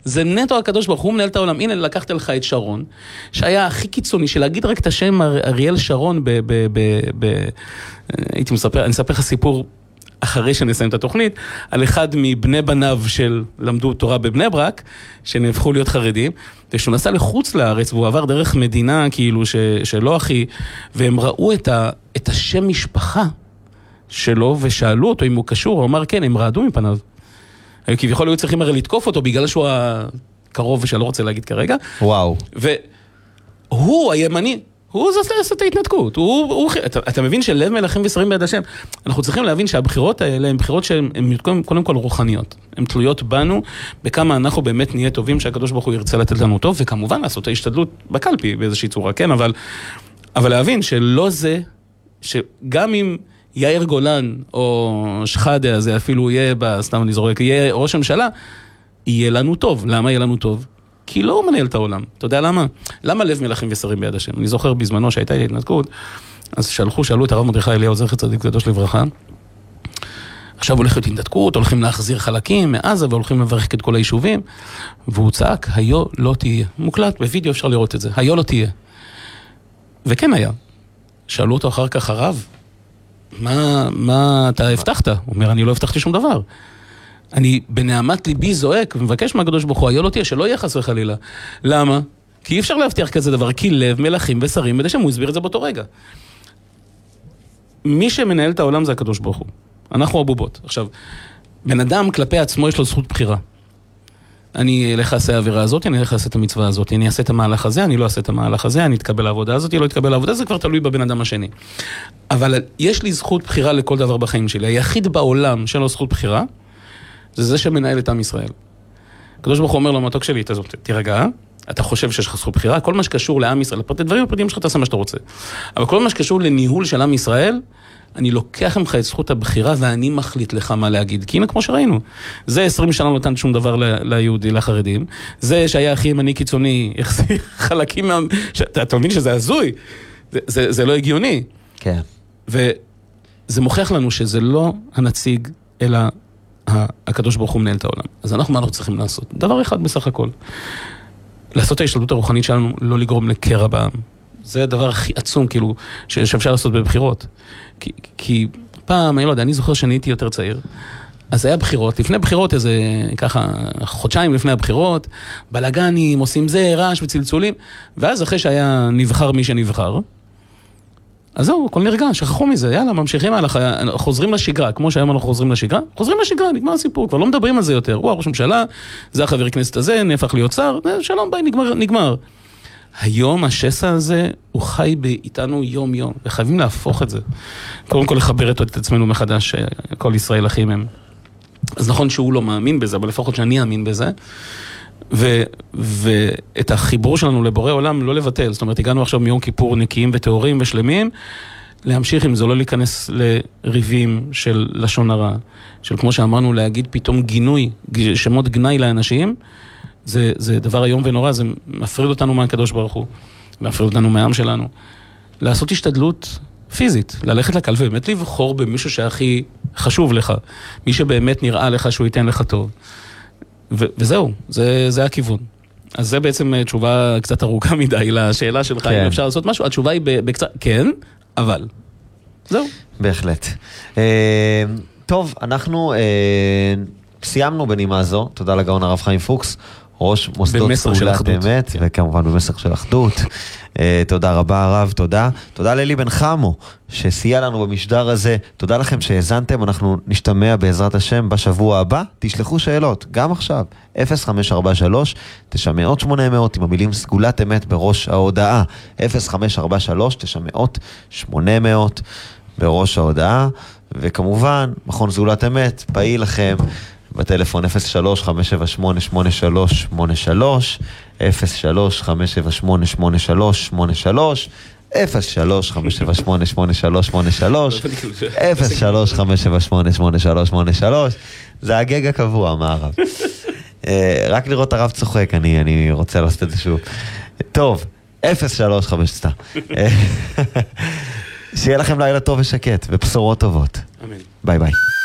זה נטו הקדוש ברוך הוא מנהל את העולם. הנה, לקחת לך את שרון, שהיה הכי קיצוני, שלהגיד רק את השם אריאל שרון הייתי מספר, אני אספר לך סיפור אחרי שנסיים את התוכנית, על אחד מבני בניו של למדו תורה בבני ברק, שנהפכו להיות חרדים, ושהוא נסע לחוץ לארץ, והוא עבר דרך מדינה כאילו שלא הכי, והם ראו את השם משפחה שלו, ושאלו אותו אם הוא קשור, הוא אמר כן, הם רעדו מפניו. כביכול היו צריכים הרי לתקוף אותו, בגלל שהוא הקרוב ושלא רוצה להגיד כרגע. וואו. והוא הימני, הוא עושה את ההתנתקות. אתה מבין שלב מלכים ושרים ביד השם. אנחנו צריכים להבין שהבחירות האלה הן בחירות שהן קודם כל רוחניות. הן תלויות בנו, בכמה אנחנו באמת נהיה טובים, שהקדוש ברוך הוא ירצה לתת לנו טוב, וכמובן לעשות ההשתדלות בקלפי באיזושהי צורה, כן, אבל להבין שלא זה, שגם אם יאיר גולן או שחאדה הזה אפילו יהיה, סתם אני זורק, יהיה ראש הממשלה, יהיה לנו טוב. למה יהיה לנו טוב? כי לא הוא מנהל את העולם. אתה יודע למה? למה לב מלכים ושרים ביד השם? אני זוכר בזמנו שהייתה לי התנתקות, אז שאלו את הרב מרדכי אליהו זכר צדיק קדוש לברכה, עכשיו הולכת התנתקות, הולכים להחזיר חלקים מעזה, והולכים לברך את כל היישובים, והוא צעק, היו לא תהיה. מוקלט, בווידאו אפשר לראות את זה, היו לא תהיה. וכן היה. שאלו אותו אחר כך הרב, מה אתה הבטחת? הוא אומר, אני לא הבטחתי שום דבר. אני בנעמת ליבי זועק, ומבקש מהקדוש ברוך הוא, היו לא תהיה, שלא יהיה חס וחלילה. למה? כי אי אפשר להבטיח כזה דבר, כי לב, מלכים ושרים, בדי שהוא הסביר את זה באותו רגע. מי שמנהל את העולם זה הקדוש ברוך הוא. אנחנו הבובות. עכשיו, בן אדם כלפי עצמו יש לו זכות בחירה. אני אלך לעשה העבירה הזאת, אני אלך לעשה את המצווה הזאת, אני אעשה את המהלך הזה, אני לא אעשה את המהלך הזה, אני אתקבל לעבודה הזאת, לא אתקבל לעבודה, זה כבר תלוי בבן אדם השני. אבל יש לי זכות בחירה לכל דבר בחיים שלי. היחיד בעולם שאין לו זכות בחירה, זה שמנהל את עם ישראל. הקדוש ברוך הוא אומר לו, מתוק שלי, תירגע, אתה חושב שיש לך זכות בחירה, כל מה שקשור לעם ישראל, דברים הפרטיים שלך תעשה מה שאתה רוצה. אבל כל מה שקשור לניהול של עם ישראל, אני לוקח ממך את זכות הבחירה, ואני מחליט לך מה להגיד. כי הנה, כמו שראינו, זה 20 שנה לא נתן שום דבר ליהודי, לחרדים. זה שהיה הכי ימני קיצוני, החזיר חלקים אתה מבין שזה הזוי. זה לא הגיוני. כן. וזה מוכיח לנו שזה לא הנציג, אלא הקדוש ברוך הוא מנהל את העולם. אז מה אנחנו צריכים לעשות? דבר אחד בסך הכל. לעשות את ההשתלטות הרוחנית שלנו, לא לגרום לקרע בעם. זה הדבר הכי עצום, כאילו, שאפשר לעשות בבחירות. כי פעם, אני לא יודע, אני זוכר שאני הייתי יותר צעיר, אז היה בחירות, לפני בחירות, איזה ככה, חודשיים לפני הבחירות, בלגנים, עושים זה, רעש וצלצולים, ואז אחרי שהיה נבחר מי שנבחר, אז זהו, הכל נרגע, שכחו מזה, יאללה, ממשיכים הלכה, חוזרים לשגרה, כמו שהיום אנחנו חוזרים לשגרה, נגמר הסיפור, כבר לא מדברים על זה יותר, הוא הראש הממשלה, זה החבר כנסת הזה, נהפך להיות שר, שלום ביי, נגמר. היום השסע הזה הוא חי איתנו יום יום, וחייבים להפוך את זה. קודם כל לחבר את עצמנו מחדש, כל ישראל אחים הם. אז נכון שהוא לא מאמין בזה, אבל לפחות שאני אאמין בזה, ואת החיבור שלנו לבורא עולם לא לבטל. זאת אומרת, הגענו עכשיו מיום כיפור נקיים וטהורים ושלמים, להמשיך עם זה, לא להיכנס לריבים של לשון הרע, של כמו שאמרנו, להגיד פתאום גינוי, שמות גנאי לאנשים, זה דבר איום ונורא, זה מפריד אותנו מהקדוש ברוך הוא, מפריד אותנו מהעם שלנו. לעשות השתדלות פיזית, ללכת לקל ובאמת לבחור במישהו שהכי חשוב לך, מי שבאמת נראה לך שהוא ייתן לך טוב. וזהו, זה הכיוון. אז זה בעצם תשובה קצת ארוכה מדי לשאלה שלך, אם אפשר לעשות משהו, התשובה היא בקצת, כן, אבל. זהו. בהחלט. טוב, אנחנו סיימנו בנימה זו, תודה לגאון הרב חיים פוקס, ראש מוסדות פעולת אמת, וכמובן במסר של אחדות. תודה רבה הרב, תודה. תודה לאלי בן חמו, שסייע לנו במשדר הזה. תודה לכם שהאזנתם, אנחנו נשתמע בעזרת השם בשבוע הבא. תשלחו שאלות, גם עכשיו, 0543 900 800 עם המילים סגולת אמת בראש ההודעה. 0543 900 800 בראש ההודעה. וכמובן, מכון סגולת אמת, פעיל לכם בטלפון 03-578-8383, 03-578-8383, 03-578-8383, 03-578-8383, זה הגג הקבוע, מה הרב? רק לראות הרב צוחק, אני רוצה לעשות את זה שוב. טוב, 03-5, שיהיה לכם לילה טוב ושקט, ובשורות טובות. אמן. ביי ביי.